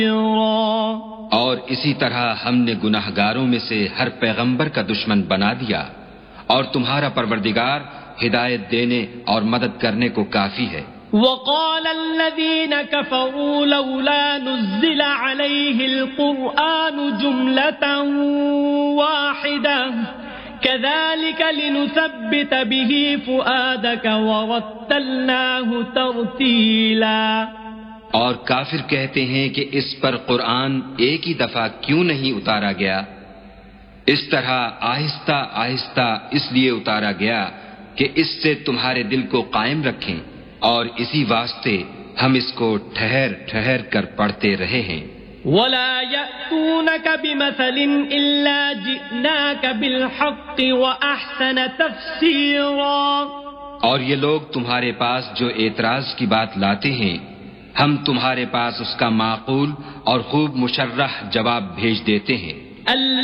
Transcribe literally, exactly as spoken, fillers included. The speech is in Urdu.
اور اسی طرح ہم نے گناہگاروں میں سے ہر پیغمبر کا دشمن بنا دیا، اور تمہارا پروردگار ہدایت دینے اور مدد کرنے کو کافی ہے۔ وقال الذين كفروا لولا نزل عليه القرآن جملة واحدة كذلك لنثبت به فؤادك ورتلناه ترتيلا۔ اور کافر کہتے ہیں کہ اس پر قرآن ایک ہی دفعہ کیوں نہیں اتارا گیا؟ اس طرح آہستہ آہستہ اس لیے اتارا گیا کہ اس سے تمہارے دل کو قائم رکھیں، اور اسی واسطے ہم اس کو ٹھہر ٹھہر کر پڑھتے رہے ہیں۔ وَلَا يَأْتُونَكَ بِمَثَلٍ إِلَّا جِئْنَاكَ بِالْحَقِّ وَأَحْسَنَ تَفْسِيرًا۔ اور یہ لوگ تمہارے پاس جو اعتراض کی بات لاتے ہیں، ہم تمہارے پاس اس کا معقول اور خوب مشرح جواب بھیج دیتے ہیں۔